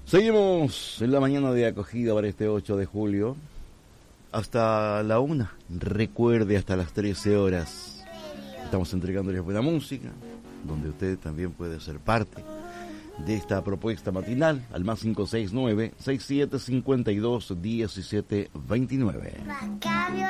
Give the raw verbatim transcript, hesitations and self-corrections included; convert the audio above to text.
Seguimos en la mañana de acogida para este ocho de julio. Hasta la una. Recuerde, hasta las trece horas. Estamos entregándoles buena música, donde usted también puede ser parte de esta propuesta matinal al más cinco seis nueve, seis siete cinco dos, uno siete dos nueve.